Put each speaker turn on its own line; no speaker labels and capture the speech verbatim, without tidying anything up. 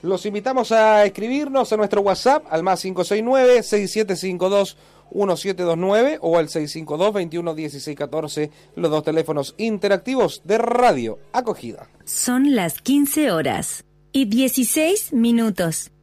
Los invitamos a escribirnos a nuestro WhatsApp al más cinco seis nueve, seis siete cinco dos, uno siete dos nueve o al seis cinco dos, veintiuno dieciséis catorce, los dos teléfonos interactivos de Radio Acogida.
Son las quince horas y dieciséis minutos.